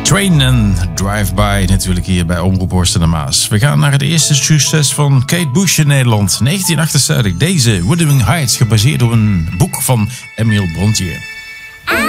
Train en Drive-By natuurlijk hier bij Omroep Horst en de Maas. We gaan naar het eerste succes van Kate Bush in Nederland. 1978, deze Wuthering Heights, gebaseerd op een boek van Emile Brontier.